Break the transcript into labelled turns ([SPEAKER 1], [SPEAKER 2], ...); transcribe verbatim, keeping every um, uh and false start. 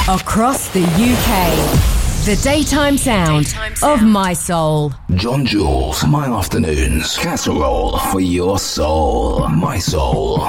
[SPEAKER 1] Across the U K. The daytime sound, daytime sound of my soul.
[SPEAKER 2] John Jules, My Afternoons. Casserole for your soul. My soul.